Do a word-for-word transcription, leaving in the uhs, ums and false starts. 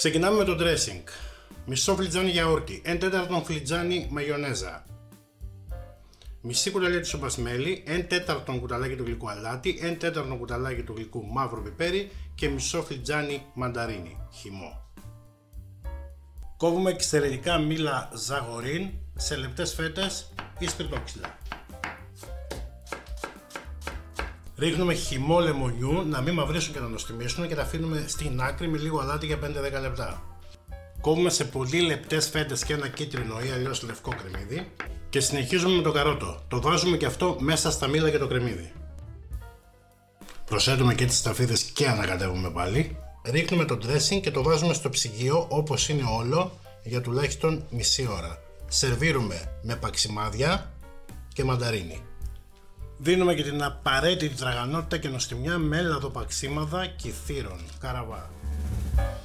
Ξεκινάμε με το dressing. Μισό φλιτζάνι γιαούρτι, ένα τέταρτο φλιτζάνι μαγιονέζα, μισή κουταλιά της σούπας μέλι, ένα τέταρτο κουταλάκι του γλυκού αλάτι, ένα τέταρτο κουταλάκι του γλυκού μαύρο πιπέρι και μισό φλιτζάνι μανταρίνι, χυμό. Κόβουμε εξαιρετικά μήλα ζαγορίν σε λεπτές φέτες ή σπιρτόξυλα. Ρίχνουμε χυμό λεμονιού να μην μαυρίσουν και να νοστιμίσουν και τα αφήνουμε στην άκρη με λίγο αλάτι για πέντε με δέκα λεπτά. Κόβουμε σε πολύ λεπτές φέτες και ένα κίτρινο ή αλλιώς λευκό κρεμμύδι και συνεχίζουμε με το καρότο. Το βάζουμε και αυτό μέσα στα μήλα και το κρεμμύδι. Προσθέτουμε και τις σταφίδες και ανακατεύουμε πάλι. Ρίχνουμε το dressing και το βάζουμε στο ψυγείο όπως είναι όλο για τουλάχιστον μισή ώρα. Σερβίρουμε με παξιμάδια και μανταρίνι. Δίνουμε και την απαραίτητη τραγανότητα και νοστιμιά με έλαδο παξίμαδα κυθύρων, καραβά.